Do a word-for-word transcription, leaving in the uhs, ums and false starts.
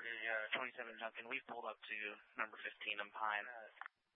uh, twenty-seven Junction. We've pulled up to number fifteen on Pine.